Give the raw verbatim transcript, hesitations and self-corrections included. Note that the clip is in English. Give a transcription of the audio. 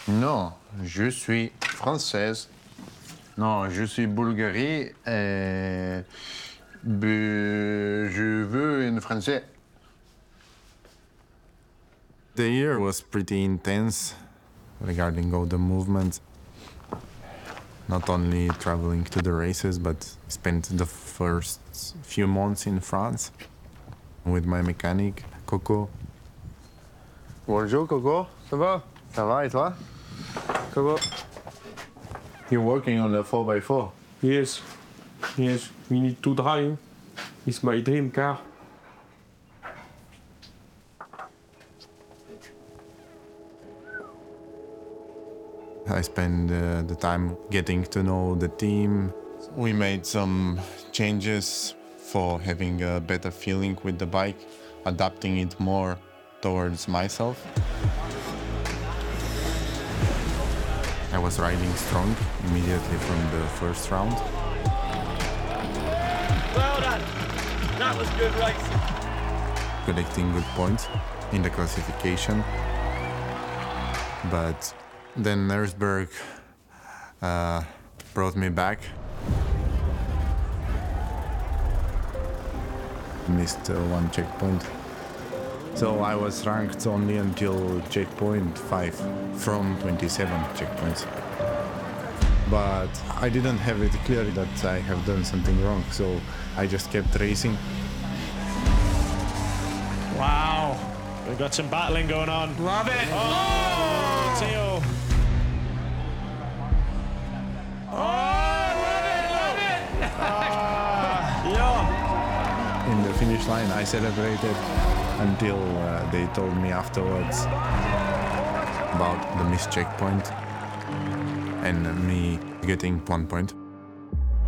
Non, je suis française. Non, je suis Bulgarie et je veux une français. The year was pretty intense regarding all the movements. Not only traveling to the races, but spent the first few months in France with my mechanic, Coco. Bonjour, Coco. Ça va? Ça va et toi? Coco. You're working on the four by four. Yes, yes, we need to drive. It's my dream car. I spent uh, the time getting to know the team. We made some changes for having a better feeling with the bike, adapting it more towards myself. I was riding strong immediately from the first round. Well done. That was good racing. Collecting good points in the classification. But then Nersberg uh, brought me back. Missed uh, one checkpoint. So I was ranked only until checkpoint five from twenty-seven checkpoints. But I didn't have it clear that I have done something wrong, so I just kept racing. Wow. We've got some battling going on. Love it! Oh, Theo. In the finish line, I celebrated until uh, they told me afterwards about the missed checkpoint and me getting one point.